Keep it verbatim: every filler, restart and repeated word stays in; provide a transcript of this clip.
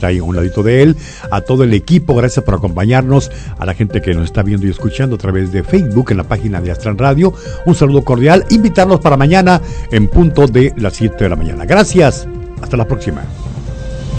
está ahí a un ladito de él, a todo el equipo, gracias por acompañarnos, a la gente que nos está viendo y escuchando a través de Facebook en la página de Astran Radio, un saludo cordial, invitarlos para mañana en punto de las siete de la mañana. Gracias, hasta la próxima.